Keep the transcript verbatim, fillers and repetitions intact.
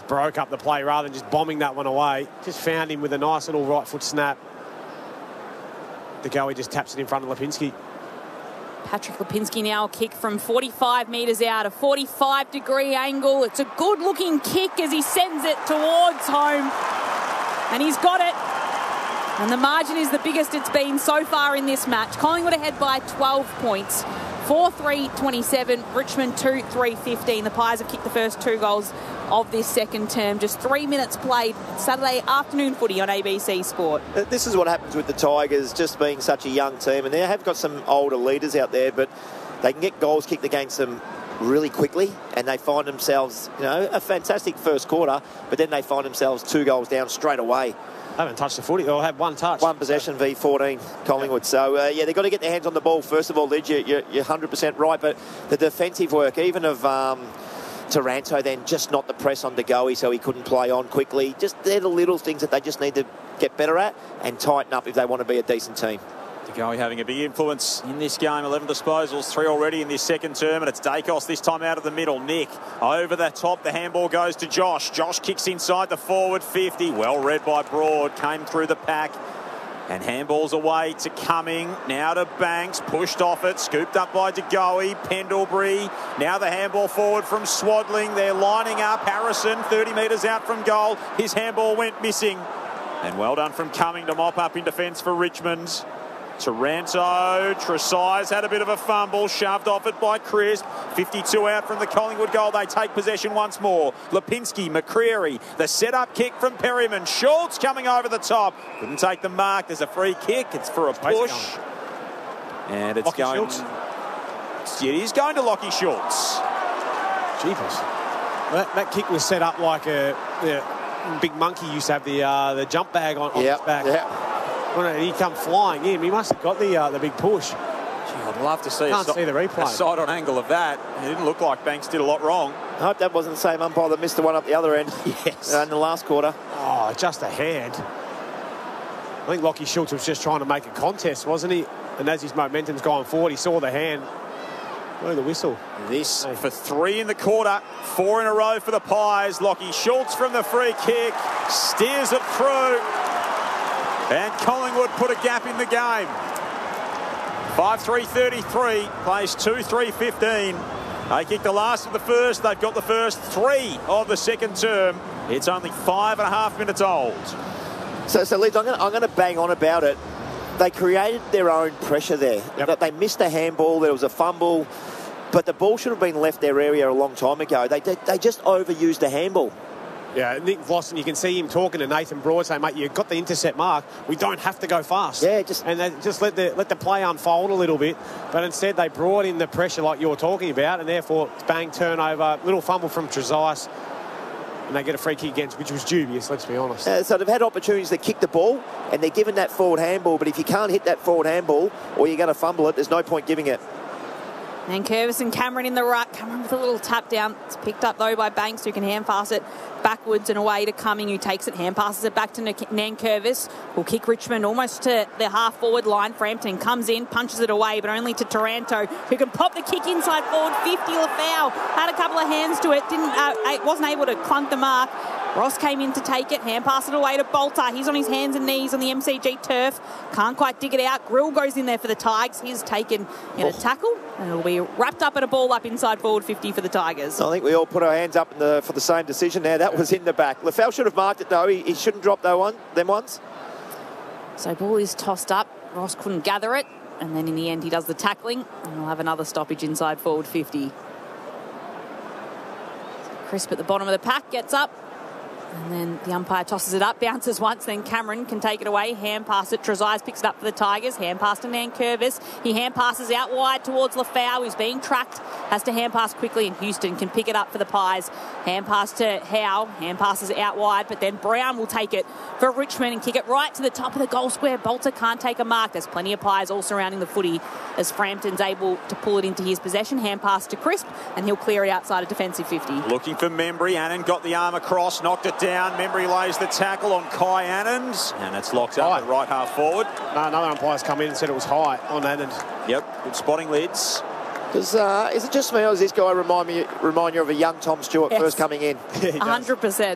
just broke up the play rather than just bombing that one away. Just found him with a nice little right foot snap. De Goey just taps it in front of Lipinski. Patrick Lipinski now a kick from forty-five metres out, a forty-five degree angle. It's a good looking kick as he sends it towards home. And he's got it. And the margin is the biggest it's been so far in this match. Collingwood ahead by twelve points. four three twenty-seven, Richmond two three fifteen. The Pies have kicked the first two goals of this second term. Just three minutes played. Saturday afternoon footy on A B C Sport. This is what happens with the Tigers, just being such a young team. And they have got some older leaders out there, but they can get goals kicked against them really quickly, and they find themselves, you know, a fantastic first quarter, but then they find themselves two goals down straight away. They haven't touched the footy, or had one touch. One possession v fourteen, Collingwood. So, uh, yeah, they've got to get their hands on the ball. First of all, Lid, you, you're, you're one hundred percent right, but the defensive work, even of um, Taranto, then just not the press on De Goey so he couldn't play on quickly. Just they're the little things that they just need to get better at and tighten up if they want to be a decent team. De Goey having a big influence in this game. eleven disposals, three already in this second term, and it's Daicos this time out of the middle. Nick over the top. The handball goes to Josh. Josh kicks inside the forward fifty. Well read by Broad. Came through the pack. And handballs away to Cumming. Now to Banks. Pushed off it. Scooped up by De Goey. Pendlebury. Now the handball forward from Swadling. They're lining up. Harrison thirty metres out from goal. His handball went missing. And well done from Cumming to mop up in defence for Richmond. Taranto, Tresize had a bit of a fumble, shoved off it by Crisp. fifty-two out from the Collingwood goal. They take possession once more. Lipinski, McCreary, the set-up kick from Perryman. Schultz coming over the top. Couldn't take the mark. There's a free kick. It's for a push. And it's Lockie going... Schultz. It is going to Lockie Schultz. Jeepers. That, that kick was set up like a, a big monkey used to have the uh, the jump bag on, on Yep, his back. yeah. When he come flying in, he must have got the uh, the big push. Gee, I'd love to see, Can't a, see the replay. a side-on angle of that. It didn't look like Banks did a lot wrong. I hope that wasn't the same umpire that missed the one up the other end. Yes. Uh, in the last quarter. Oh, just a hand. I think Lockie Schultz was just trying to make a contest, wasn't he? And as his momentum's gone forward, he saw the hand. Oh, the whistle. This for three in the quarter, four in a row for the Pies. Lockie Schultz from the free kick, steers it through. And Collingwood put a gap in the game. five three thirty-three, plays two three fifteen. They kicked the last of the first. They've got the first three of the second term. It's only five and a half minutes old. So, so Liz, I'm going I'm to bang on about it. They created their own pressure there. Yep. They missed a handball. There was a fumble. But the ball should have been left their area a long time ago. They, they, they just overused the handball. Yeah, Nick Vlossen, you can see him talking to Nathan Broad saying, mate, you've got the intercept mark. We don't have to go fast. Yeah, just... And they just let the let the play unfold a little bit. But instead, they brought in the pressure like you're talking about, and therefore, bang, turnover, little fumble from Tresize, and they get a free kick against, which was dubious, let's be honest. Uh, so they've had opportunities to kick the ball, and they're given that forward handball. But if you can't hit that forward handball, or you're going to fumble it, there's no point giving it. And Curvis and Cameron in the ruck. Cameron with a little tap down. It's picked up, though, by Banks, who can hand pass it backwards and away to Cumming, who takes it, hand passes it back to Nankervis. Will kick Richmond almost to the half-forward line. Frampton comes in, punches it away, but only to Taranto, who can pop the kick inside forward. fifty, Lafau had a couple of hands to it. Didn't, uh, wasn't able to clunk the mark. Ross came in to take it, hand pass it away to Bolter. He's on his hands and knees on the M C G turf. Can't quite dig it out. Grill goes in there for the Tigers. He's taken in a tackle, and it'll be wrapped up at a ball up inside forward fifty for the Tigers. I think we all put our hands up in the, for the same decision there. That was in the back. Lafau should have marked it, though. He, he shouldn't drop that one, them ones. So ball is tossed up. Ross couldn't gather it, and then in the end he does the tackling, and we'll have another stoppage inside forward fifty. Crisp at the bottom of the pack gets up. And then the umpire tosses it up, bounces once, then Cameron can take it away, hand pass it. Tresize picks it up for the Tigers, hand pass to Nankervis. He hand passes out wide towards Lafau, who's being tracked, has to hand pass quickly, and Houston can pick it up for the Pies. Hand pass to Howe, hand passes out wide, but then Brown will take it for Richmond and kick it right to the top of the goal square. Bolter can't take a mark. There's plenty of Pies all surrounding the footy as Frampton's able to pull it into his possession. Hand pass to Crisp, and he'll clear it outside a defensive fifty. Looking for Membry. Annan got the arm across, knocked it down. Membry lays the tackle on Kai Annans, and it's locked up at right half forward. No, another umpire's come in and said it was high on Annans. Yep, good spotting, Lids. Does, uh, is it just me, or does this guy remind me remind you of a young Tom Stewart Yes. first coming in? one hundred percent.